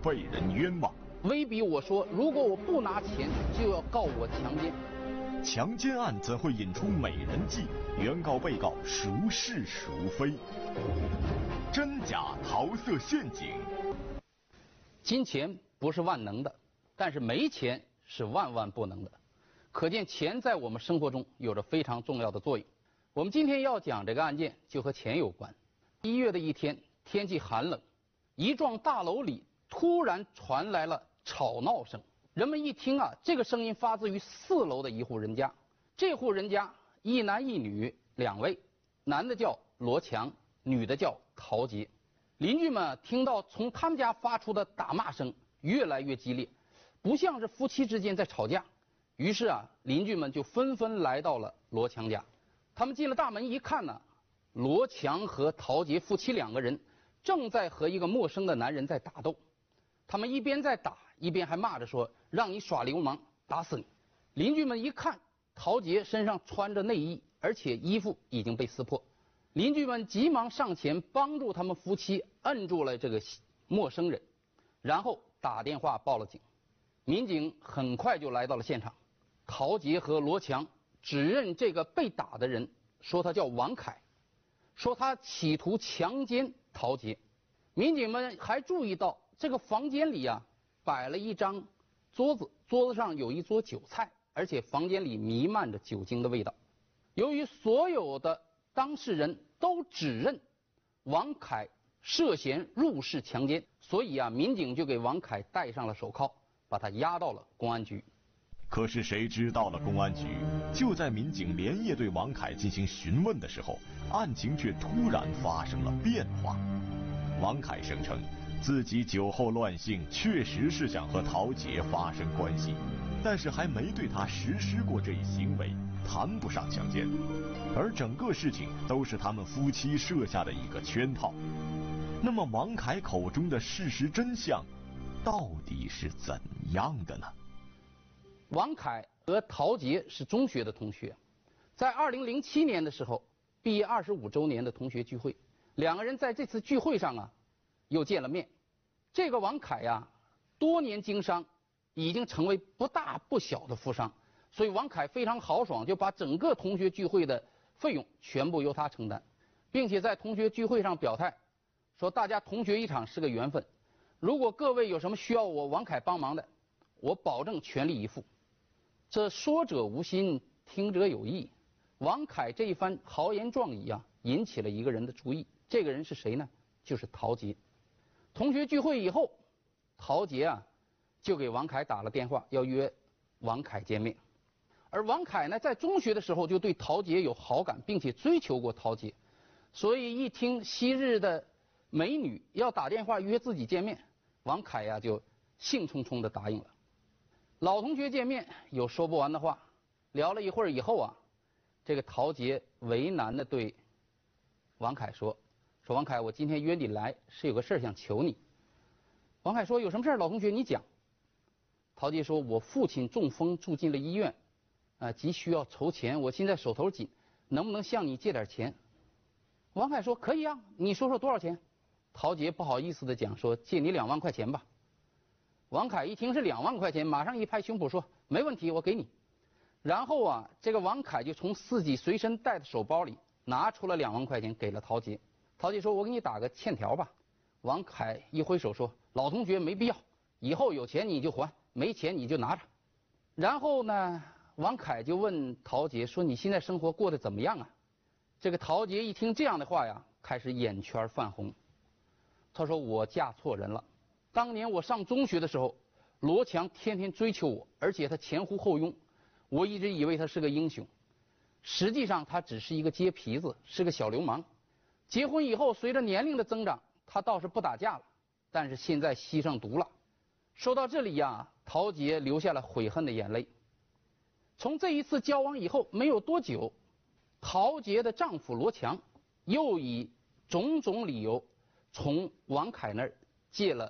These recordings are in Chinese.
被人冤枉。 威逼我说，如果我不拿钱，就要告我强奸。 强奸案怎会引出美人计？原告被告孰是孰非？真假桃色陷阱。 金钱不是万能的，但是没钱是万万不能的。可见钱在我们生活中有着非常重要的作用。我们今天要讲这个案件就和钱有关。1月的一天，天气寒冷，一幢大楼里突然传来了吵闹声。人们一听啊，这个声音发自于4楼的一户人家。这户人家一男一女2位，男的叫罗强，女的叫陶杰。邻居们听到从他们家发出的打骂声越来越激烈，不像是夫妻之间在吵架。于是啊，邻居们就纷纷来到了罗强家。他们进了大门一看呢，罗强和陶杰夫妻2个人正在和一个陌生的男人在打斗。他们一边在打，一边还骂着说：“让你耍流氓，打死你！”邻居们一看，陶杰身上穿着内衣，而且衣服已经被撕破。邻居们急忙上前帮助他们夫妻摁住了这个陌生人，然后打电话报了警。民警很快就来到了现场。陶杰和罗强指认这个被打的人，说他叫王凯，说他企图强奸陶杰。民警们还注意到这个房间里啊摆了一张桌子，桌子上有一桌酒菜，而且房间里弥漫着酒精的味道。由于所有的当事人都指认王凯涉嫌入室强奸，所以啊，民警就给王凯戴上了手铐，把他押到了公安局。 可是谁知到了公安局，就在民警连夜对王凯进行询问的时候，案情却突然发生了变化。王凯声称自己酒后乱性，确实是想和陶杰发生关系，但是还没对他实施过这一行为，谈不上强奸。而整个事情都是他们夫妻设下的一个圈套。那么王凯口中的事实真相到底是怎样的呢？ 王凯和陶杰是中学的同学，在2007年的时候毕业25周年的同学聚会，2个人在这次聚会上啊又见了面。这个王凯呀，多年经商，已经成为不大不小的富商，所以王凯非常豪爽，就把整个同学聚会的费用全部由他承担，并且在同学聚会上表态说，大家同学一场是个缘分，如果各位有什么需要我王凯帮忙的，我保证全力以赴。这说者无心，听者有意。王凯这一番豪言壮语啊，引起了一个人的注意。这个人是谁呢？就是陶杰。同学聚会以后，陶杰啊就给王凯打了电话，要约王凯见面。而王凯呢，在中学的时候就对陶杰有好感，并且追求过陶杰，所以一听昔日的美女要打电话约自己见面，王凯呀就兴冲冲地答应了。老同学见面有说不完的话，聊了一会儿以后啊，这个陶杰为难地对王凯说王凯，我今天约你来是有个事儿想求你。王凯说有什么事儿，老同学你讲。陶杰说，我父亲中风住进了医院，急需要筹钱，我现在手头紧，能不能向你借点钱？王凯说可以啊，你说说多少钱？陶杰不好意思地讲说，借你2万块钱吧。王凯一听是2万块钱，马上一拍胸脯说没问题，我给你。然后啊，这个王凯就从自己随身带的手包里拿出了2万块钱给了陶杰。陶杰说，我给你打个欠条吧。王凯一挥手说，老同学没必要，以后有钱你就还，没钱你就拿着。然后呢，王凯就问陶杰说，你现在生活过得怎么样啊？这个陶杰一听这样的话呀，开始眼圈泛红。他说，我嫁错人了。当年我上中学的时候，罗强天天追求我，而且他前呼后拥，我一直以为他是个英雄，实际上他只是一个街皮子，是个小流氓。结婚以后，随着年龄的增长，他倒是不打架了，但是现在吸上毒了。说到这里呀，陶杰流下了悔恨的眼泪。从这一次交往以后没有多久，陶杰的丈夫罗强又以种种理由从王凯那儿借了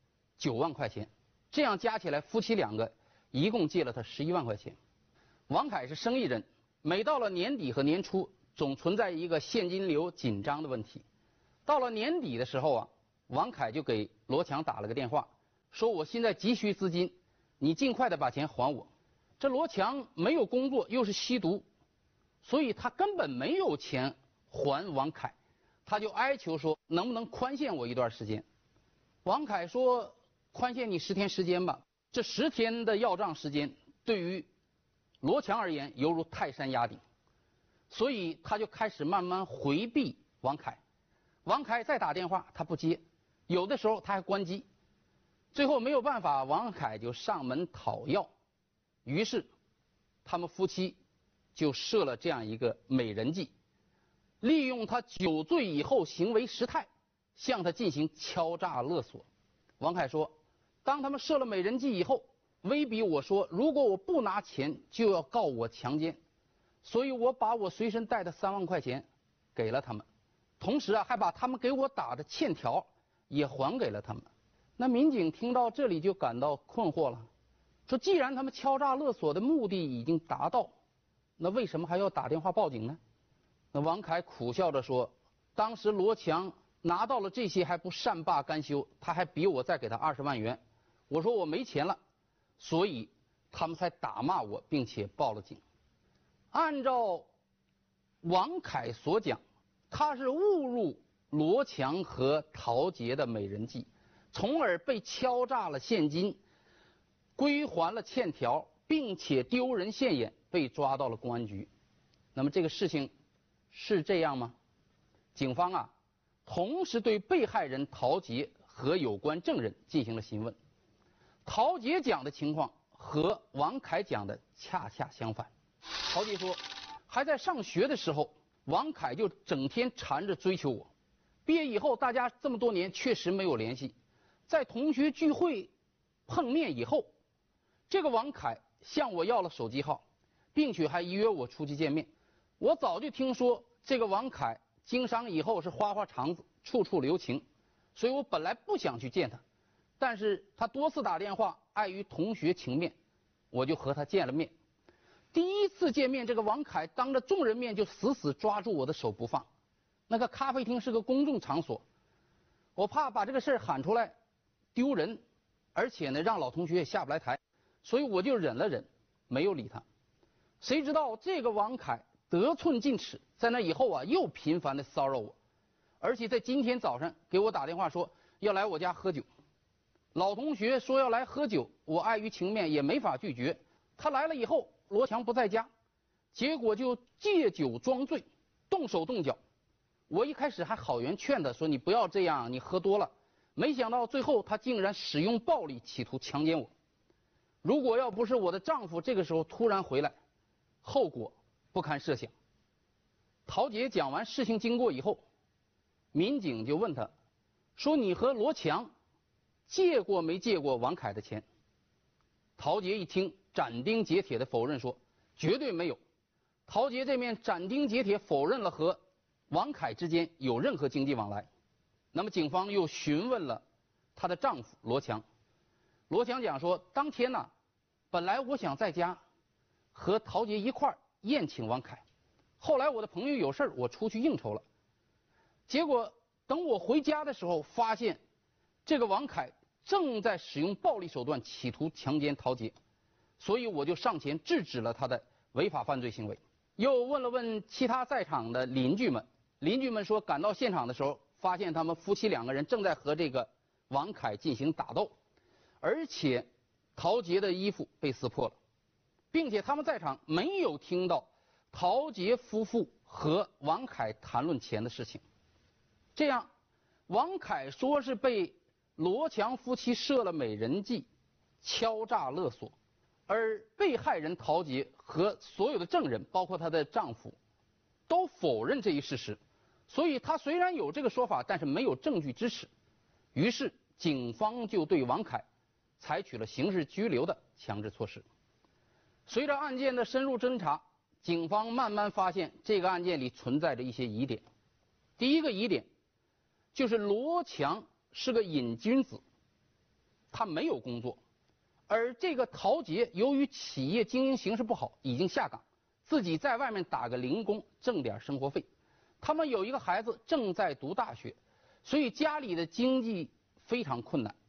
9万块钱，这样加起来夫妻2个一共借了他11万块钱。王凯是生意人，每到了年底和年初总存在一个现金流紧张的问题。到了年底的时候啊，王凯就给罗强打了个电话， 说我现在急需资金，你尽快的把钱还我。这罗强没有工作，又是吸毒，所以他根本没有钱还王凯，他就哀求说能不能宽限我一段时间。王凯说宽限你10天时间吧。这10天的要账时间对于罗强而言犹如泰山压顶，所以他就开始慢慢回避王凯。王凯再打电话他不接，有的时候他还关机。最后没有办法，王凯就上门讨要，于是他们夫妻就设了这样一个美人计，利用他酒醉以后行为失态，向他进行敲诈勒索。王凯说，当他们设了美人计以后，威逼我说如果我不拿钱就要告我强奸，所以我把我随身带的3万块钱给了他们，同时还把他们给我打的欠条也还给了他们。那民警听到这里就感到困惑了，说既然他们敲诈勒索的目的已经达到，那为什么还要打电话报警呢？那王凯苦笑着说，当时罗强拿到了这些还不善罢甘休，他还逼我再给他20万元，我说我没钱了，所以他们才打骂我并且报了警。按照王凯所讲，他是误入罗强和陶杰的美人计，从而被敲诈了现金，归还了欠条，并且丢人现眼，被抓到了公安局。那么这个事情是这样吗？警方同时对被害人陶杰和有关证人进行了询问。陶杰讲的情况和王凯讲的恰恰相反。陶杰说，还在上学的时候，王凯就整天缠着追求我。毕业以后，大家这么多年确实没有联系。在同学聚会碰面以后，这个王凯向我要了手机号，并且还约我出去见面。我早就听说这个王凯经商以后是花花肠子，处处留情，所以我本来不想去见他，但是他多次打电话，碍于同学情面，我就和他见了面。第一次见面，这个王凯当着众人面就死死抓住我的手不放。那个咖啡厅是个公众场所，我怕把这个事儿喊出来丢人，而且呢让老同学也下不来台，所以我就忍了忍，没有理他。谁知道这个王凯得寸进尺，在那以后又频繁的骚扰我，而且在今天早上给我打电话说要来我家喝酒。老同学说要来喝酒，我碍于情面也没法拒绝。他来了以后，罗强不在家，结果就借酒装醉，动手动脚。我一开始还好言劝他说你不要这样，你喝多了。没想到最后他竟然使用暴力企图强奸我。如果要不是我的丈夫这个时候突然回来，后果不堪设想。陶杰讲完事情经过以后，民警就问他说，你和罗强借过没借过王凯的钱？陶杰一听，斩钉截铁的否认说绝对没有。陶杰这面斩钉截铁否认了和王凯之间有任何经济往来。那么警方又询问了她的丈夫罗强。罗强讲说，当天本来我想在家和陶杰一块儿宴请王凯，后来我的朋友有事我出去应酬了，结果等我回家的时候，发现这个王凯正在使用暴力手段企图强奸陶杰，所以我就上前制止了他的违法犯罪行为。又问了问其他在场的邻居们，邻居们说赶到现场的时候，发现他们夫妻2个人正在和这个王凯进行打斗，而且陶杰的衣服被撕破了，并且他们在场没有听到陶杰夫妇和王凯谈论钱的事情。这样，王凯说是被罗强夫妻设了美人计，敲诈勒索，而被害人陶杰和所有的证人，包括她的丈夫，都否认这一事实。所以他虽然有这个说法，但是没有证据支持。于是警方就对王凯采取了刑事拘留的强制措施。随着案件的深入侦查，警方慢慢发现这个案件里存在着一些疑点。第一个疑点就是罗强是个瘾君子，他没有工作，而这个陶杰由于企业经营形势不好，已经下岗，自己在外面打个零工挣点生活费。他们有一个孩子正在读大学，所以家里的经济非常困难。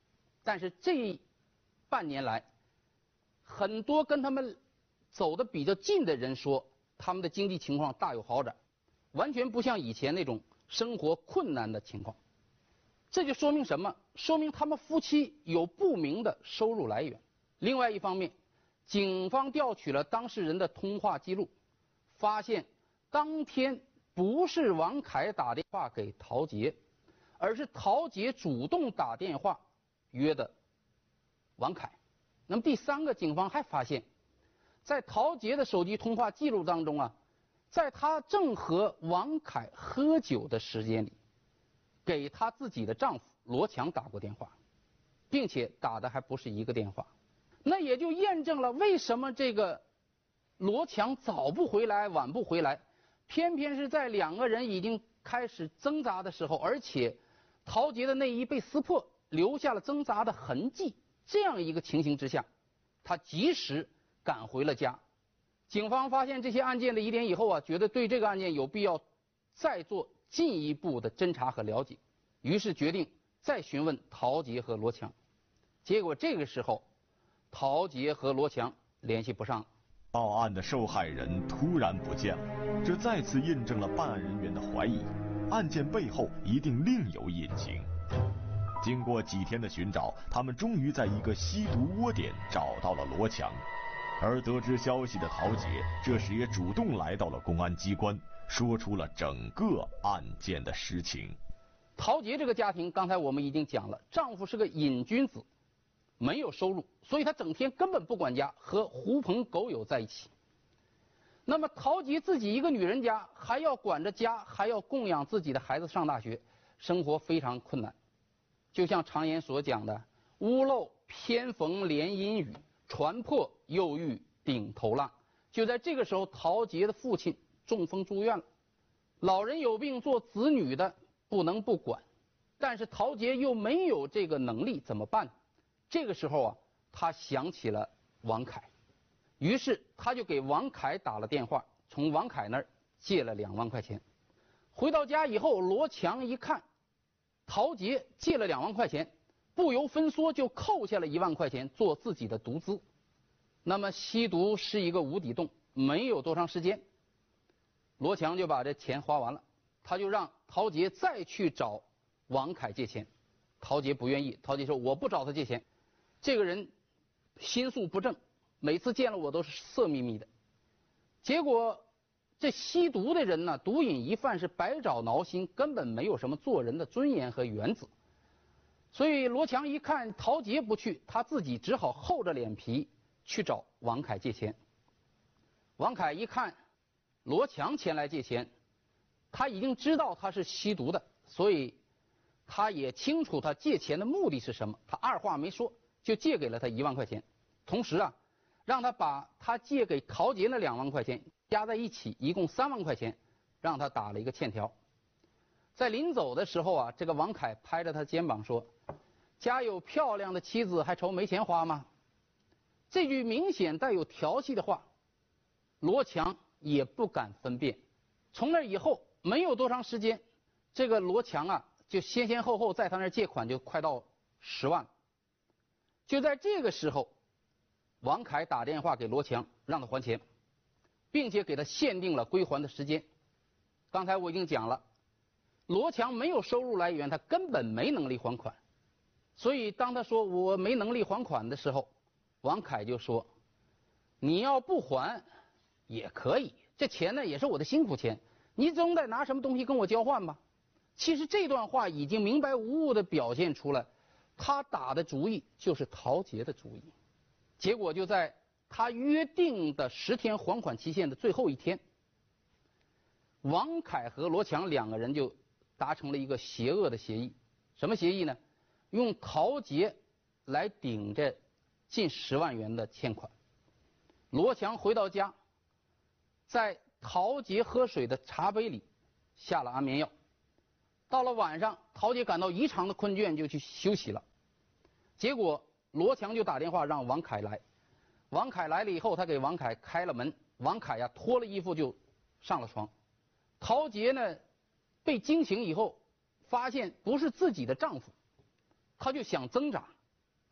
但是这半年来，很多跟他们走得比较近的人说，他们的经济情况大有好转，完全不像以前那种生活困难的情况。这就说明什么？说明他们夫妻有不明的收入来源。另外一方面，警方调取了当事人的通话记录，发现当天不是王凯打电话给陶杰，而是陶杰主动打电话约的王凯。那么第三个，警方还发现，在陶杰的手机通话记录当中啊，在他正和王凯喝酒的时间里，给他自己的丈夫罗强打过电话，并且打的还不是一个电话。那也就验证了为什么这个罗强早不回来晚不回来，偏偏是在两个人已经开始挣扎的时候，而且陶杰的内衣被撕破，留下了挣扎的痕迹，这样一个情形之下，他及时赶回了家。警方发现这些案件的疑点以后啊，觉得对这个案件有必要再做进一步的侦查和了解，于是决定再询问陶杰和罗强。结果这个时候，陶杰和罗强联系不上了。 报案的受害人突然不见了，这再次印证了办案人员的怀疑，案件背后一定另有隐情。经过几天的寻找，他们终于在一个吸毒窝点找到了罗强。而得知消息的陶杰这时也主动来到了公安机关，说出了整个案件的实情。 陶杰这个家庭，刚才我们已经讲了，丈夫是个瘾君子，没有收入，所以他整天根本不管家，和狐朋狗友在一起。那么陶杰自己一个女人家，还要管着家，还要供养自己的孩子上大学，生活非常困难。就像常言所讲的，屋漏偏逢连阴雨，船破又遇顶头浪。就在这个时候，陶杰的父亲中风住院了，老人有病，做子女的不能不管，但是陶杰又没有这个能力，怎么办？这个时候啊，他想起了王凯，于是他就给王凯打了电话，从王凯那儿借了2万块钱。回到家以后，罗强一看陶杰借了2万块钱，不由分说就扣下了1万块钱做自己的独资。那么吸毒是一个无底洞，没有多长时间，罗强就把这钱花完了，他就让陶杰再去找王凯借钱。陶杰不愿意，陶杰说我不找他借钱，这个人心术不正，每次见了我都是色眯眯的。结果这吸毒的人呢，毒瘾一犯是百爪挠心，根本没有什么做人的尊严和原则。所以罗强一看陶杰不去，他自己只好厚着脸皮去找王凯借钱。王凯一看罗强前来借钱，他已经知道他是吸毒的，所以他也清楚他借钱的目的是什么，他二话没说就借给了他1万块钱，同时啊，让他把他借给陶杰那2万块钱加在一起，一共3万块钱，让他打了一个欠条。在临走的时候啊，这个王凯拍着他肩膀说：“家有漂亮的妻子，还愁没钱花吗？”这句明显带有调戏的话，罗强也不敢分辨。从那以后没有多长时间，这个罗强啊，就先后在他那儿借款就快到10万。就在这个时候，王凯打电话给罗强，让他还钱，并且给他限定了归还的时间。刚才我已经讲了，罗强没有收入来源，他根本没能力还款。所以当他说我没能力还款的时候，王凯就说：“你要不还也可以，这钱呢也是我的辛苦钱，你总得拿什么东西跟我交换吧。”其实这段话已经明白无误地表现出来，他打的主意就是陶杰的主意。结果就在他约定的10天还款期限的最后一天，王凯和罗强2个人就达成了一个邪恶的协议。什么协议呢？用陶杰来顶着近10万元的欠款。罗强回到家，在陶杰喝水的茶杯里下了安眠药。到了晚上，陶杰感到异常的困倦，就去休息了。结果罗强就打电话让王凯来。王凯来了以后，他给王凯开了门，王凯呀脱了衣服就上了床。陶杰呢被惊醒以后，发现不是自己的丈夫，他就想挣扎，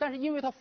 但是因为他